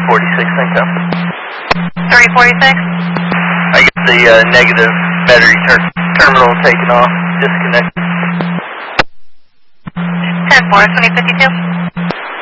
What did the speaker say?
346, thank you. 346? I get the negative battery terminal taken off, disconnected. 10-4, 2052.